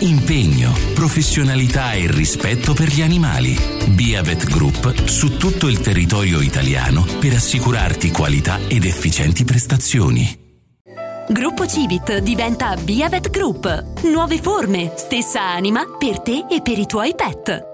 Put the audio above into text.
impegno, professionalità e rispetto per gli animali. Biavet Group su tutto il territorio italiano per assicurarti qualità ed efficienti prestazioni. Gruppo Civit diventa Biavet Group. Nuove forme, stessa anima per te e per i tuoi pet.